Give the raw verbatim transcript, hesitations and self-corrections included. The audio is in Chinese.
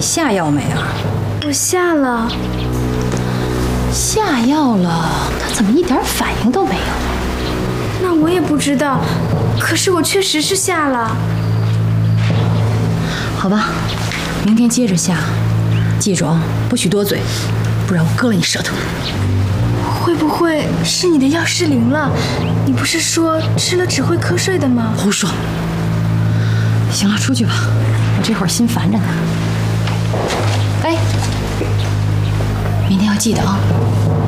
下药没啊？ 我下了。 下药了，他怎么一点反应都没有？ 那我也不知道，可是我确实是下了。 好吧，明天接着下，记住啊，不许多嘴，不然我割了你舌头。 会不会是你的药失灵了？你不是说吃了只会瞌睡的吗？ 胡说！行了，出去吧，我这会儿心烦着呢。哎，明天要记得啊。